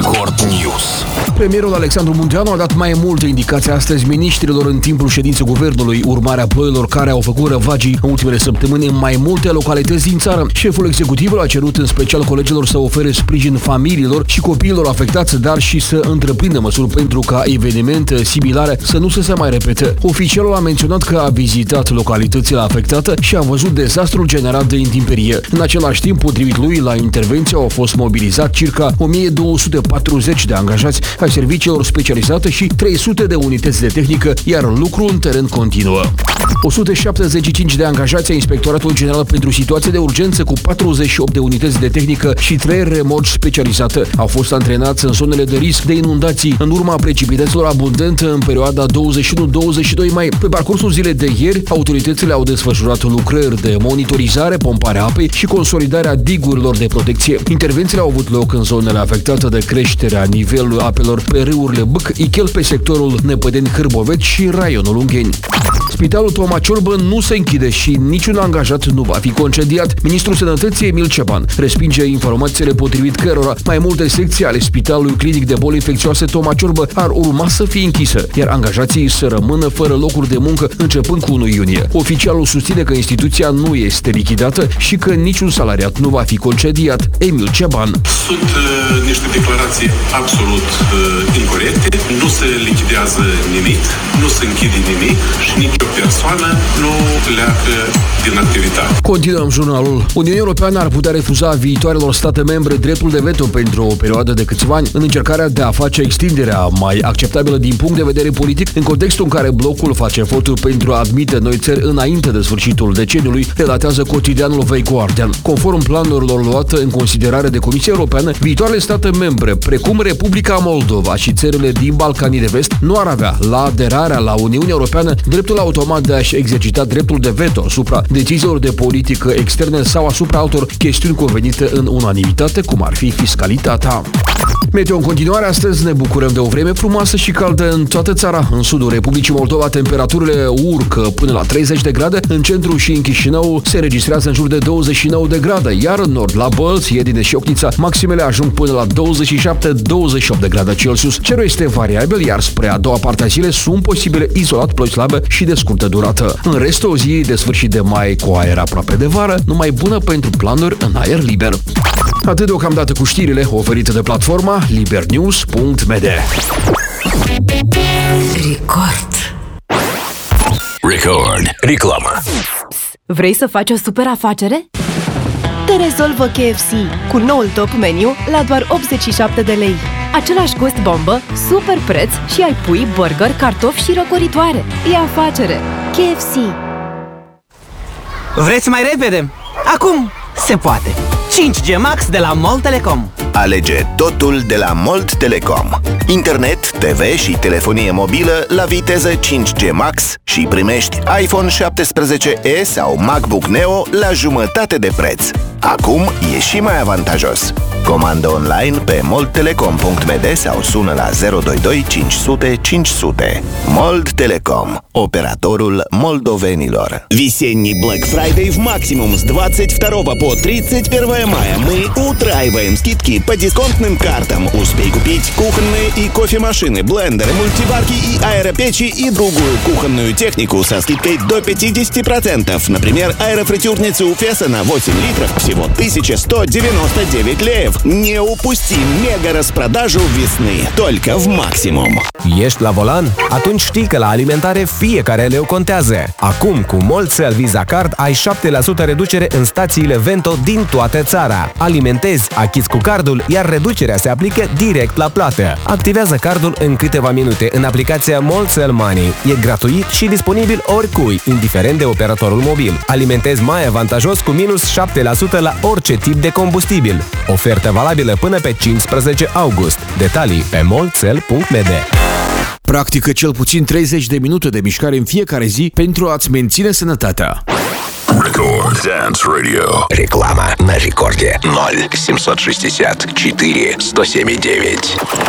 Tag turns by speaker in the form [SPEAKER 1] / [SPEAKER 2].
[SPEAKER 1] Record News.
[SPEAKER 2] Premierul Alexandru Munteanu a dat mai multe indicații astăzi miniștrilor în timpul ședinței guvernului, urmarea ploilor care au făcut răvagii în ultimele săptămâni în mai multe localități din țară. Șeful executivului a cerut în special colegilor să ofere sprijin familiilor și copiilor afectați, dar și să întreprindă măsuri pentru ca evenimente similare să nu se mai repete. Oficialul a menționat că a vizitat localitățile afectate și a văzut dezastrul generat de intemperie. În același timp, potrivit lui, la intervenție au fost mobilizați circa 1240 de angajați ai serviciilor specializate și 300 de unități de tehnică, iar lucrul în teren continuă. 175 de angajați ai Inspectoratului General pentru Situații de Urgență cu 48 de unități de tehnică și 3 remorci specializate au fost antrenați în zonele de risc de inundații în urma precipitațiilor abundente în perioada 21-22 mai. Pe parcursul zilei de ieri, autoritățile au desfășurat lucrări de monitorizare, pomparea apei și consolidarea digurilor de protecție. Intervențiile au avut loc în zonele afectate de creșterea nivelului apelor pe râurile Bâc, Ichel, pe sectorul Năpădeni-Cârboveci și raionul Ungheni. Spitalul Toma Ciorbă nu se închide și niciun angajat nu va fi concediat. Ministrul Sănătății Emil Ceban respinge informațiile potrivit cărora mai multe secții ale Spitalului Clinic de Boli Infecțioase Toma Ciorbă ar urma să fie închise, iar angajații să rămână fără locuri de muncă începând cu 1 iunie. Oficialul susține că instituția nu este lichidată și că niciun salariat nu va fi concediat. Emil Ceban.
[SPEAKER 3] Sunt niște declarații absolut incorecte. Nu se lichidează nimic, nu se închide nimic și nicio persoană nu pleacă din activitate.
[SPEAKER 2] Continuăm jurnalul. Uniunea Europeană ar putea refuza viitoarelor state membre dreptul de veto pentru o perioadă de câțiva ani în încercarea de a face extinderea mai acceptabilă din punct de vedere politic, în contextul în care blocul face eforturi pentru a admite noi țări înainte de sfârșitul deceniului, relatează quotidianul The Guardian. Conform planurilor luate în considerare de Comisia Europeană, viitoarele state membre, precum Republica Moldova și țările din Balcanii de Vest, nu ar avea, la aderarea la Uniunea Europeană, dreptul automat de a-și exercita dreptul de veto asupra deciziilor de politică externe sau asupra altor chestiuni convenite în unanimitate, cum ar fi fiscalitatea. Meteo în continuare, astăzi ne bucurăm de o vreme frumoasă și caldă în toată țara. În sudul Republicii Moldova temperaturile urcă până la 30 de grade, în centru și în Chișinău se registrează în jur de 29 de grade, iar în nord, la Bălți, Iedine și Ochnița, maximele ajung până la 27-28 de grade Celsius. Cerul este variabil, iar spre a doua parte a zilei sunt posibile izolat ploi slabe și de scurtă durată. În rest, o zi de sfârșit de mai cu aer aproape de vară, numai bună pentru planuri în aer liber. Atât deocamdată cu știrile oferite de platforma libernews.md.
[SPEAKER 1] Record. Reclamă.
[SPEAKER 4] Vrei să faci o super afacere? Te rezolvă KFC cu noul top meniu la doar 87 de lei. Același gust bombă, super preț și ai pui, burger, cartofi și răcoritoare. E afacere. KFC.
[SPEAKER 5] Vreți mai repede? Acum se poate! 5G Max de la MOL Telecom.
[SPEAKER 6] Alege totul de la Molt Telecom. Internet, TV și telefonie mobilă la viteză 5G Max și primești iPhone 17e sau MacBook Neo la jumătate de preț. Acum e și mai avantajos. Comandă online pe moldtelecom.md sau sună la 022 500 500. Mold Telecom, operatorul moldovenilor.
[SPEAKER 7] Весенний Black Friday в Максимум с 22 по 31 мая. Мы утраиваем скидки по дисконтным картам. Успей купить кухонные и кофемашины, блендеры, мультиварки и аэропечи и другую кухонную технику со скидкой до 50%. Например, аэрофритюрницу Феса на 8 литров всего 1199 леев. Не упусти мега-распродажу весны. Только в Maximum.
[SPEAKER 8] Ești la volan? Atunci știi că la alimentare fiecare leu contează. Acum, cu Molcel Visa Card, ai 7% reducere în stațiile Vento din toată țara. Alimentezi, achizi cu cardul, iar reducerea se aplică direct la plată. Activează cardul în câteva minute în aplicația Molcel Money. E gratuit și disponibil oricui, indiferent de operatorul mobil. Alimentezi mai avantajos cu minus 7% la orice tip de combustibil. Ofertă valabilă până pe 15 august. Detalii pe molcel.md.
[SPEAKER 2] Practică cel puțin 30 de minute de mișcare în fiecare zi pentru a-ți menține sănătatea.
[SPEAKER 1] Record Dance Radio.
[SPEAKER 7] Реклама на рекорде 0 764 107,9.